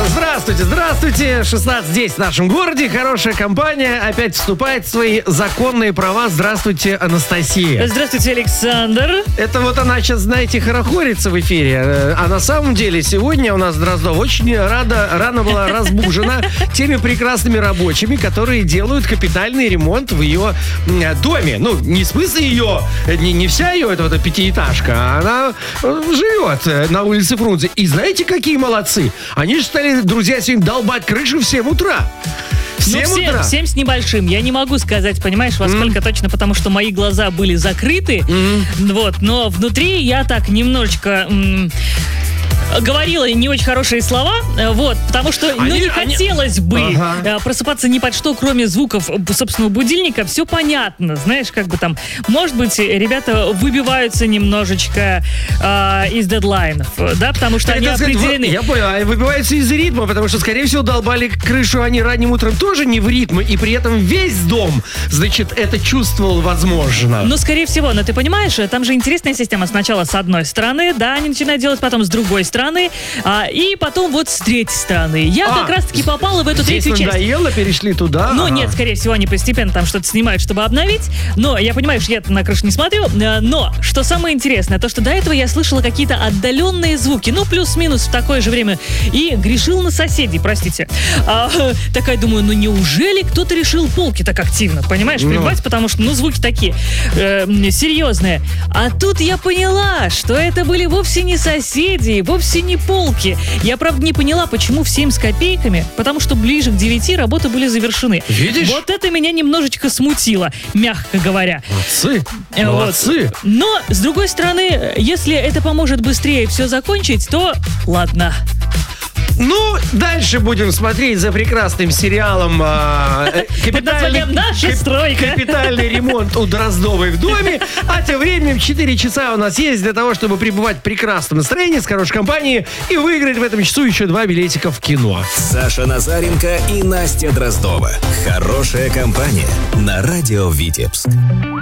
Здравствуйте, здравствуйте. 16:10 в нашем городе. Хорошая компания опять вступает в свои законные права. Здравствуйте, Анастасия. Здравствуйте, Александр. Это вот она сейчас, знаете, хорохорится в эфире. А на самом деле сегодня у нас Дроздова очень рано была разбужена теми прекрасными рабочими, которые делают капитальный ремонт в ее доме. Ну, не в смысле ее, не вся ее, это вот пятиэтажка, а она живет на улице Фрунзе. И знаете, какие молодцы? Они же стали, друзья, сегодня долбать крышу в 7 утра. В 7 утра. 7 с небольшим. Я не могу сказать, понимаешь, во сколько точно, потому что мои глаза были закрыты. Вот, но внутри я так немножечко... говорила не очень хорошие слова, вот, потому что не хотелось бы просыпаться ни под что, кроме звуков собственного будильника. Все понятно, знаешь, как бы там, может быть, ребята выбиваются немножечко из дедлайнов, да, потому что они определены. Я понял, выбиваются из ритма, потому что, скорее всего, долбали крышу они ранним утром тоже не в ритм, и при этом весь дом, значит, это чувствовал, возможно. Ну, скорее всего, но ты понимаешь, там же интересная система. Сначала с одной стороны, да, они начинают делать, потом с другой стороны, и потом вот с третьей стороны. Я как раз-таки попала в эту третью часть. Надоело, перешли туда? Ну, нет, скорее всего, они постепенно там что-то снимают, чтобы обновить. Но, я понимаю, что я на крышу не смотрю. Но, что самое интересное, то, что до этого я слышала какие-то отдаленные звуки. Ну, плюс-минус в такое же время. И грешил на соседей, простите. Такая, думаю, ну, неужели кто-то решил полки так активно, понимаешь, прибывать? Потому что, ну, звуки такие серьезные. А тут я поняла, что это были вовсе не соседи, вовсе не полки. Я, правда, не поняла, почему в 7 с копейками, потому что ближе к 9 работы были завершены. Видишь? Вот это меня немножечко смутило, мягко говоря. Молодцы, Вот. молодцы. Но, с другой стороны, если это поможет быстрее все закончить, то ладно. Ну, дальше будем смотреть за прекрасным сериалом «Наша стройка». «Капитальный ремонт у Дроздовой в доме». А тем временем 4 часа у нас есть для того, чтобы пребывать в прекрасном настроении, с хорошей компанией и выиграть в этом часу еще 2 билетика в кино. Саша Назаренко и Настя Дроздова. Хорошая компания на радио Витебск.